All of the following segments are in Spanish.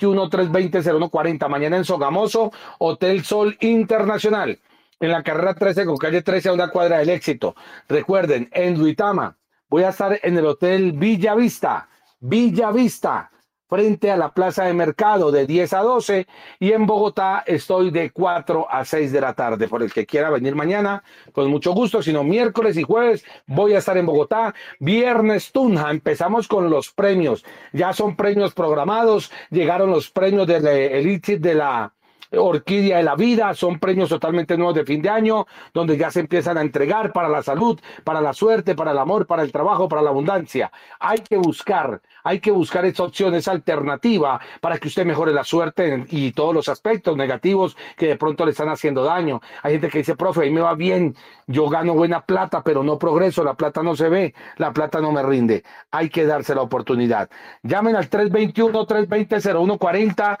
321-320-0140. Mañana en Sogamoso, Hotel Sol Internacional, en la carrera 13 con calle 13 a una cuadra del Éxito. Recuerden, en Duitama voy a estar en el Hotel Villa Vista, frente a la Plaza de Mercado de 10 a 12, y en Bogotá estoy de 4 a 6 de la tarde. Por el que quiera venir mañana, con mucho gusto, sino miércoles y jueves voy a estar en Bogotá. Viernes Tunja, empezamos con los premios, ya son premios programados, llegaron los premios del Elite de la Orquídea de la Vida, son premios totalmente nuevos de fin de año, donde ya se empiezan a entregar para la salud, para la suerte, para el amor, para el trabajo, para la abundancia. Hay que buscar esa opción, esa alternativa para que usted mejore la suerte y todos los aspectos negativos que de pronto le están haciendo daño. Hay gente que dice, profe, ahí me va bien, yo gano buena plata, pero no progreso, la plata no se ve, la plata no me rinde. Hay que darse la oportunidad. Llamen al 321-320-0140,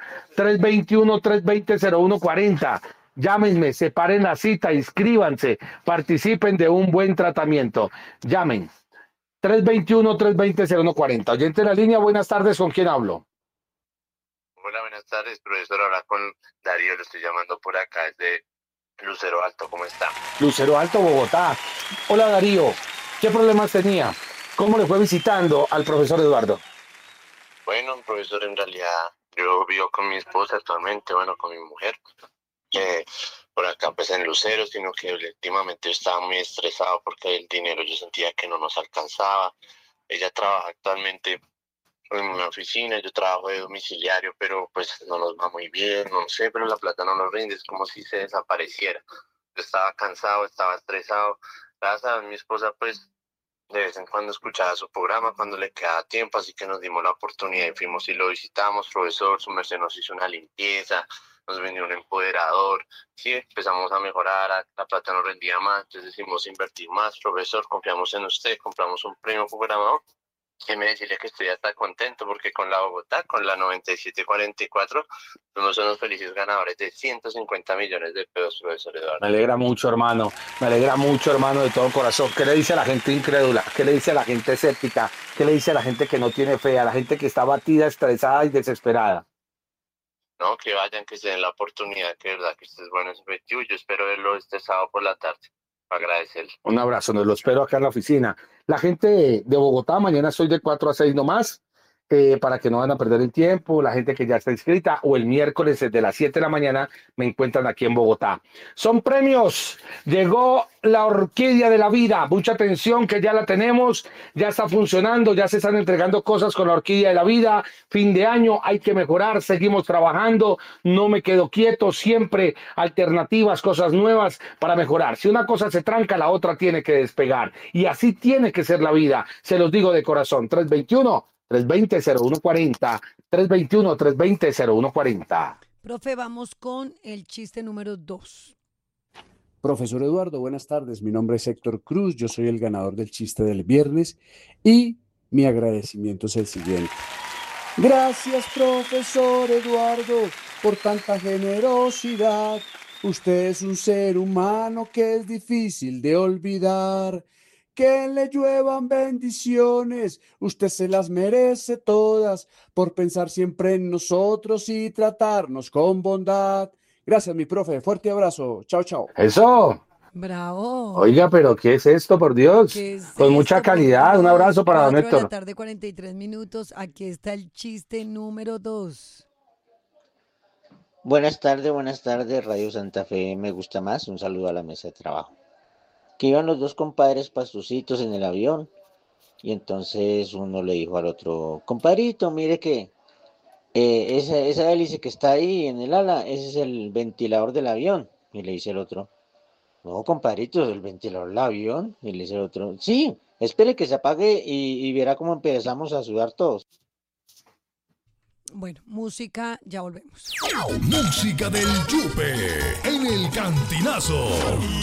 321-320-0140. Llámenme, separen la cita, inscríbanse, participen de un buen tratamiento. Llamen. 321-320-0140. Oyente de la línea, buenas tardes, ¿con quién hablo? Hola, buenas tardes, profesor. Habla con Darío, lo estoy llamando por acá desde Lucero Alto. ¿Cómo está? Lucero Alto, Bogotá. Hola, Darío. ¿Qué problemas tenía? ¿Cómo le fue visitando al profesor Eduardo? Bueno, profesor, en realidad yo vivo con mi esposa actualmente, bueno, con mi mujer. Por acá pues en Lucero, sino que últimamente yo estaba muy estresado porque el dinero yo sentía que no nos alcanzaba. Ella trabaja actualmente en una oficina, yo trabajo de domiciliario, pero pues no nos va muy bien, no sé, pero la plata no nos rinde, es como si se desapareciera. Yo estaba cansado, estaba estresado. Gracias a mi esposa pues de vez en cuando escuchaba su programa cuando le quedaba tiempo, así que nos dimos la oportunidad y fuimos y lo visitamos, profesor. Su merced nos hizo una limpieza, nos vendió un empoderador, sí, empezamos a mejorar, la plata nos rendía más, entonces decidimos invertir más, profesor, confiamos en usted, compramos un premio programador. Déjeme decirle que estoy hasta contento porque con la Bogotá, con la 9744, fuimos unos felices ganadores de 150 millones de pesos, profesor Eduardo. Me alegra mucho, hermano. Me alegra mucho, hermano, de todo corazón. ¿Qué le dice a la gente incrédula? ¿Qué le dice a la gente escéptica? ¿Qué le dice a la gente que no tiene fe? A la gente que está batida, estresada y desesperada. No, que vayan, que se den la oportunidad, que de verdad que usted es bueno en su objetivo. Yo espero verlo este sábado por la tarde, para agradecerle. Un abrazo, nos lo espero acá en la oficina. La gente de Bogotá, mañana estoy de 4 a 6 nomás, para que no van a perder el tiempo. La gente que ya está inscrita, o el miércoles desde las 7 de la mañana me encuentran aquí en Bogotá. Son premios. Llegó la Orquídea de la Vida. Mucha atención que ya la tenemos, ya está funcionando, ya se están entregando cosas con la Orquídea de la Vida. Fin de año, hay que mejorar, seguimos trabajando, no me quedo quieto, siempre alternativas, cosas nuevas para mejorar. Si una cosa se tranca, la otra tiene que despegar. Y así tiene que ser la vida. Se los digo de corazón. 321-320-0140. 321-320-0140. Profe, vamos con el chiste número 2. Profesor Eduardo, buenas tardes. Mi nombre es Héctor Cruz, yo soy el ganador del chiste del viernes y mi agradecimiento es el siguiente. Gracias, profesor Eduardo, por tanta generosidad. Usted es un ser humano que es difícil de olvidar. Que le lluevan bendiciones, usted se las merece todas por pensar siempre en nosotros y tratarnos con bondad. Gracias, mi profe. Fuerte abrazo. Chao, chao. Eso. Bravo. Oiga, pero ¿qué es esto, por Dios? ¿Qué es Con esto, mucha por calidad. Un Dios? abrazo para don 4 de la Héctor. tarde, 43 minutos. Aquí está el chiste número 2. Buenas tardes, Radio Santa Fe, me gusta más. Un saludo a la mesa de trabajo. Que iban los dos compadres pastucitos en el avión y entonces uno le dijo al otro, compadrito, mire que esa hélice que está ahí en el ala, ese es el ventilador del avión. Y le dice el otro, no, compadrito, el ventilador del avión. Y le dice el otro, sí, espere que se apague y verá cómo empezamos a sudar todos. Bueno, música, ya volvemos. Música del Yupe en el Cantinazo.